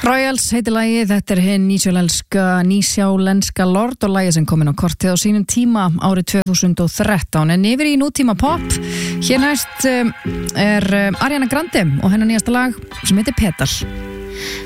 Royals heitir lagið, þetta hinn nýsjálenska Lord og lagið sem komin á kortið á sínum tíma árið 2013 en yfir í nútíma pop. Hér næst Ariana Grande og hennar nýjasta lag sem heitir Petal.